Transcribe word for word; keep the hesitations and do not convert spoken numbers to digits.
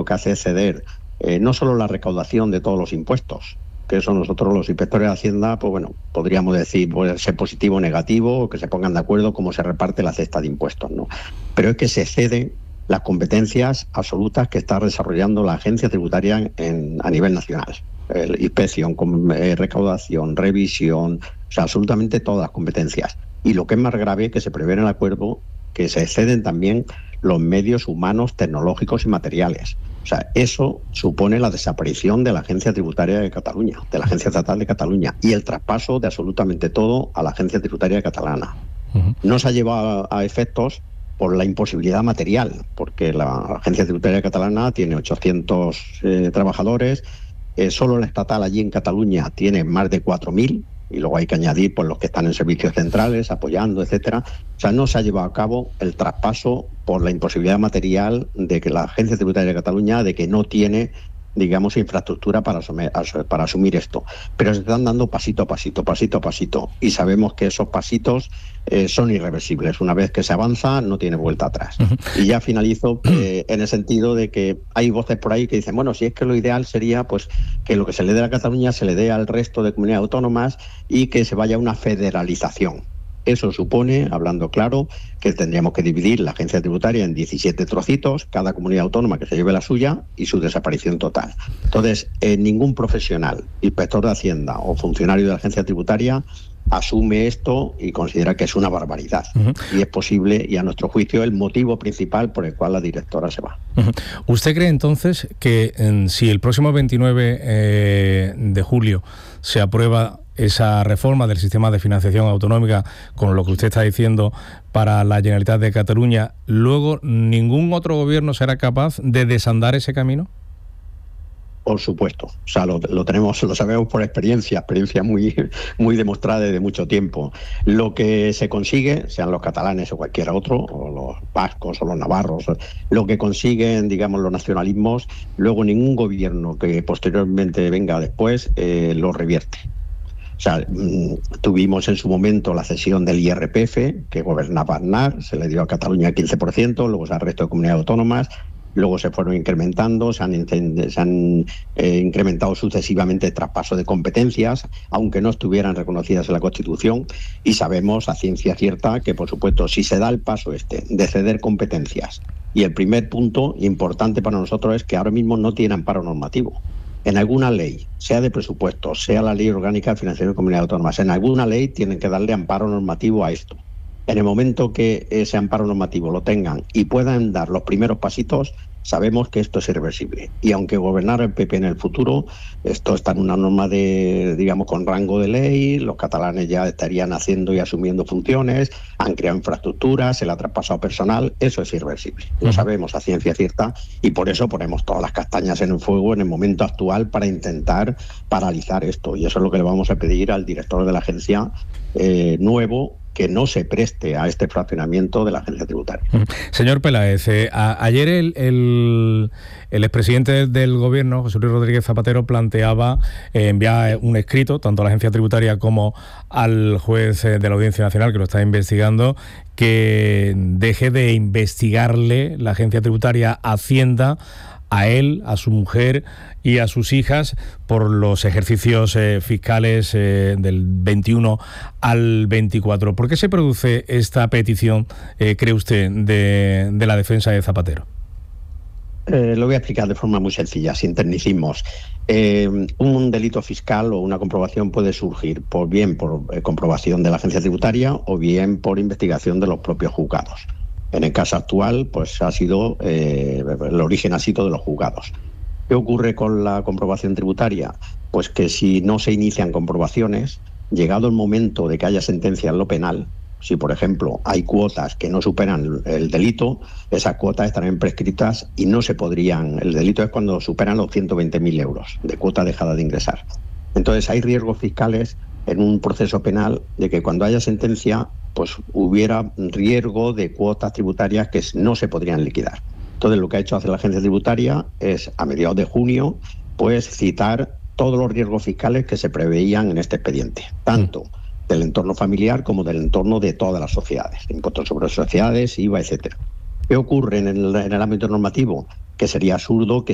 que hace es ceder eh, no solo la recaudación de todos los impuestos, que eso nosotros los inspectores de Hacienda, pues bueno, podríamos decir, puede ser positivo o negativo, o que se pongan de acuerdo cómo se reparte la cesta de impuestos, ¿no? Pero es que se ceden las competencias absolutas que está desarrollando la agencia tributaria en, a nivel nacional. El, inspección, com, eh, recaudación, revisión, o sea, absolutamente todas las competencias. Y lo que es más grave, que se prevé en el acuerdo, que se ceden también los medios humanos, tecnológicos y materiales. O sea, eso supone la desaparición de la Agencia Tributaria de Cataluña, de la Agencia Estatal de Cataluña, y el traspaso de absolutamente todo a la Agencia Tributaria Catalana. Uh-huh. No se ha llevado a, a efectos por la imposibilidad material, porque la Agencia Tributaria Catalana tiene ochocientos eh, trabajadores, eh, solo la estatal allí en Cataluña tiene más de cuatro mil, y luego hay que añadir pues, los que están en servicios centrales, apoyando, etcétera. O sea, no se ha llevado a cabo el traspaso por la imposibilidad material de que la Agencia Tributaria de Cataluña, de que no tiene, digamos, infraestructura para asumir, para asumir esto. Pero se están dando pasito a pasito, pasito a pasito, y sabemos que esos pasitos eh, son irreversibles. Una vez que se avanza, no tiene vuelta atrás. Uh-huh. Y ya finalizo eh, en el sentido de que hay voces por ahí que dicen, bueno, si es que lo ideal sería pues que lo que se le dé a Cataluña se le dé al resto de comunidades autónomas y que se vaya a una federalización. Eso supone, hablando claro, que tendríamos que dividir la agencia tributaria en diecisiete trocitos, cada comunidad autónoma que se lleve la suya y su desaparición total. Entonces, eh, ningún profesional, inspector de Hacienda o funcionario de la agencia tributaria asume esto y considera que es una barbaridad. Uh-huh. Y es posible, y a nuestro juicio, el motivo principal por el cual la directora se va. Uh-huh. ¿Usted cree entonces que en, si el próximo veintinueve eh, de julio se aprueba esa reforma del sistema de financiación autonómica, con lo que usted está diciendo, para la Generalitat de Cataluña, luego ningún otro gobierno será capaz de desandar ese camino? Por supuesto, o sea, lo, lo tenemos, lo sabemos por experiencia, experiencia muy, muy demostrada desde mucho tiempo. Lo que se consigue, sean los catalanes o cualquier otro, o los vascos o los navarros, lo que consiguen, digamos, los nacionalismos, luego ningún gobierno que posteriormente venga después eh, lo revierte. O sea, tuvimos en su momento la cesión del I R P F, que gobernaba Aznar, se le dio a Cataluña el quince por ciento, luego al resto de comunidades autónomas, luego se fueron incrementando, se han, se han eh, incrementado sucesivamente el traspaso de competencias, aunque no estuvieran reconocidas en la Constitución, y sabemos a ciencia cierta que, por supuesto, si se da el paso este de ceder competencias, y el primer punto importante para nosotros es que ahora mismo no tiene amparo normativo. En alguna ley, sea de presupuestos, sea la Ley Orgánica de Financiación de Comunidades Autónomas, en alguna ley tienen que darle amparo normativo a esto. En el momento que ese amparo normativo lo tengan y puedan dar los primeros pasitos, sabemos que esto es irreversible. Y aunque gobernara el P P en el futuro, esto está en una norma de, digamos, con rango de ley, los catalanes ya estarían haciendo y asumiendo funciones, han creado infraestructuras, se le ha traspasado personal, eso es irreversible. Lo sabemos a ciencia cierta y por eso ponemos todas las castañas en el fuego en el momento actual para intentar paralizar esto. Y eso es lo que le vamos a pedir al director de la agencia eh, nuevo, que no se preste a este fraccionamiento de la agencia tributaria. Señor Peláez, eh, a, ayer el, el, el expresidente del gobierno, José Luis Rodríguez Zapatero, planteaba eh, enviar un escrito, tanto a la agencia tributaria como al juez eh, de la Audiencia Nacional, que lo está investigando, que deje de investigarle la agencia tributaria Hacienda a él, a su mujer y a sus hijas por los ejercicios eh, fiscales eh, del veintiuno al veinticuatro. ¿Por qué se produce esta petición, eh, cree usted, de, de la defensa de Zapatero? Eh, lo voy a explicar de forma muy sencilla, sin tecnicismos. Eh, un delito fiscal o una comprobación puede surgir por bien por eh, comprobación de la agencia tributaria o bien por investigación de los propios juzgados. En el caso actual, pues ha sido, eh, el origen ha sido de los juzgados. ¿Qué ocurre con la comprobación tributaria? Pues que si no se inician comprobaciones, llegado el momento de que haya sentencia en lo penal, si por ejemplo hay cuotas que no superan el delito, esas cuotas estarán prescritas y no se podrían, el delito es cuando superan los ciento veinte mil euros de cuota dejada de ingresar. Entonces hay riesgos fiscales en un proceso penal de que cuando haya sentencia pues hubiera riesgo de cuotas tributarias que no se podrían liquidar. Entonces lo que ha hecho hacer la agencia tributaria es, a mediados de junio, pues citar todos los riesgos fiscales que se preveían en este expediente, tanto del entorno familiar como del entorno de todas las sociedades, impuestos sobre sociedades, I V A, etcétera. ¿Qué ocurre en el, en el ámbito normativo? Que sería absurdo que